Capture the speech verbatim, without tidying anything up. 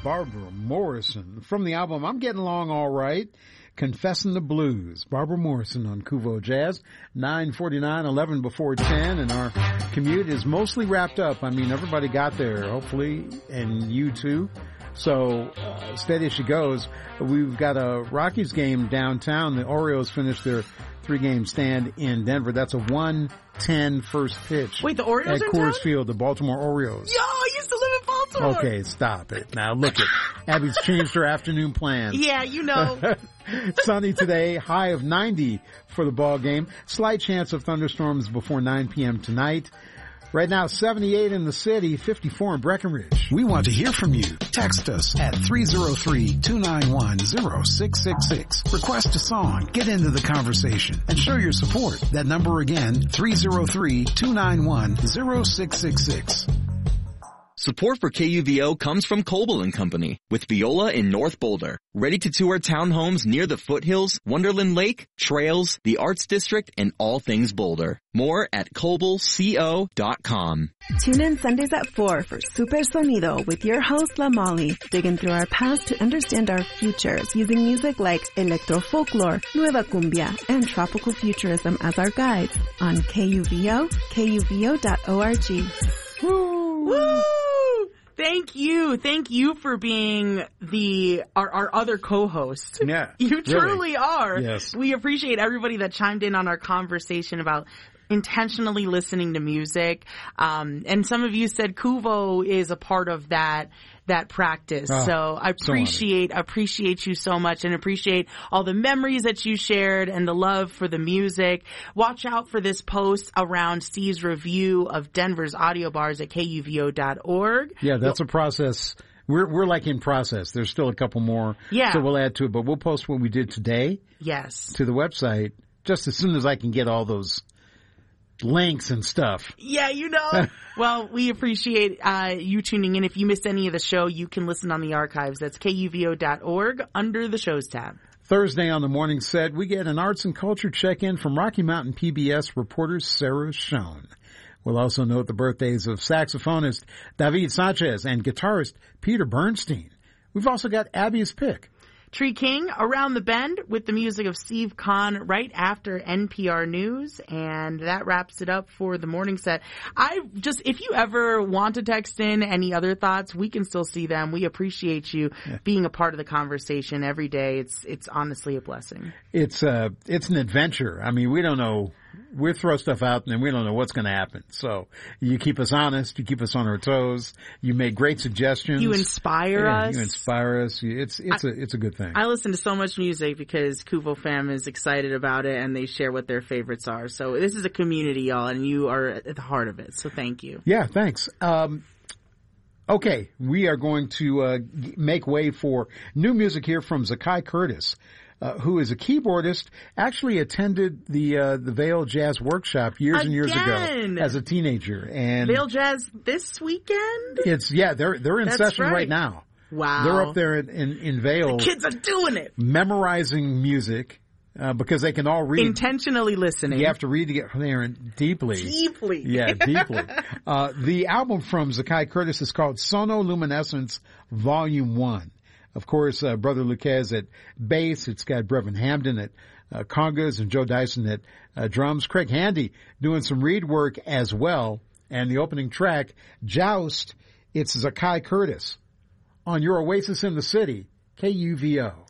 Barbara Morrison from the album I'm Getting Along All Right, Confessing the Blues. Barbara Morrison on Kuvo Jazz, nine forty-nine, eleven before ten, and our commute is mostly wrapped up. I mean, everybody got there, hopefully, and you too. So, uh, steady as she goes. We've got a Rockies game downtown. The Orioles finished their three-game stand in Denver. That's a one ten first pitch. Wait, the Orioles at in Coors town? Field, the Baltimore Orioles. Yo, I used to live in Baltimore. Okay, stop it. Now look it. Abby's changed her afternoon plans. Yeah, you know. Sunny today, high of ninety for the ball game. Slight chance of thunderstorms before nine p.m. tonight. Right now, seventy-eight in the city, fifty-four in Breckenridge. We want to hear from you. Text us at three oh three, two nine one, oh six six six. Request a song, get into the conversation, and show your support. That number again, three oh three, two nine one, oh six six six. Support for K U V O comes from Coble and Company with Viola in North Boulder. Ready to tour townhomes near the foothills, Wonderland Lake, trails, the Arts District, and all things Boulder. More at coble co dot com. Tune in Sundays at four for Super Sonido with your host La Molly, digging through our past to understand our futures using music like electro folklore, nueva cumbia, and tropical futurism as our guides on K U V O, K U V O dot org. Woo! Woo! Thank you. Thank you for being the our, our other co-host. Yeah. You truly really are. Yes. We appreciate everybody that chimed in on our conversation about intentionally listening to music. Um, and some of you said Kuvo is a part of that that practice. Oh, so I appreciate so appreciate you so much and appreciate all the memories that you shared and the love for the music. Watch out for this post around Steve's review of Denver's audio bars at K U V O dot org. Yeah, that's a process. We're we're like in process. There's still a couple more. Yeah. So we'll add to it, but we'll post what we did today. Yes. To the website just as soon as I can get all those links and stuff. Yeah, you know. Well, we appreciate uh, you tuning in. If you missed any of the show, you can listen on the archives. That's K U V O dot org under the shows tab. Thursday on the morning set, we get an arts and culture check-in from Rocky Mountain P B S reporter Sarah Schoen. We'll also note the birthdays of saxophonist David Sanchez and guitarist Peter Bernstein. We've also got Abby's pick. Tree King around the bend with the music of Steve Kahn right after N P R News, and that wraps it up for the morning set. I just, if you ever want to text in any other thoughts, we can still see them. We appreciate you yeah. being a part of the conversation every day. It's it's honestly a blessing. It's uh it's an adventure. I mean, we don't know. We throw stuff out and then we don't know what's going to happen. So you keep us honest. You keep us on our toes. You make great suggestions. You inspire yeah, us. You inspire us. It's it's I, a it's a good thing. I listen to so much music because Kuvo Fam is excited about it and they share what their favorites are. So this is a community, y'all, and you are at the heart of it. So thank you. Yeah, thanks. Um, okay, we are going to uh, make way for new music here from Zakai Curtis. Uh, who is a keyboardist, actually attended the uh, the Vail Jazz Workshop years Again. and years ago as a teenager. And Vail Jazz this weekend? It's yeah, they're they're in That's session right. right now. Wow, they're up there in in, in Vail. The kids are doing it, memorizing music uh, because they can all read. Intentionally listening. You have to read to get there and deeply, deeply, yeah, deeply. uh, the album from Zakai Curtis is called Sonoluminescence Volume One. Of course, uh, Brother Luquez at bass. It's got Brevin Hamden at uh, congas and Joe Dyson at uh, drums. Craig Handy doing some reed work as well. And the opening track, Joust, it's Zakai Curtis on your Oasis in the City, K U V O.